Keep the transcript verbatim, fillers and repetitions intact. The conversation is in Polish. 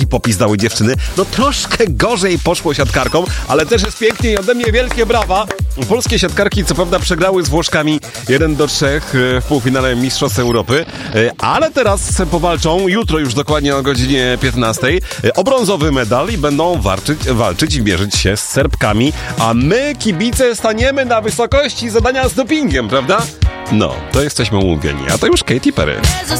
taki popis dały dziewczyny. No troszkę gorzej poszło siatkarkom, ale też jest pięknie i ode mnie wielkie brawa. Polskie siatkarki co prawda przegrały z Włoszkami jeden do trzech w półfinale Mistrzostw Europy, ale teraz powalczą, jutro już dokładnie o godzinie piętnastej, o brązowy medal i będą walczyć, walczyć i mierzyć się z Serbkami, a my, kibice, staniemy na wysokości zadania z dopingiem, prawda? No, to jesteśmy umówieni, a to już Katy Perry.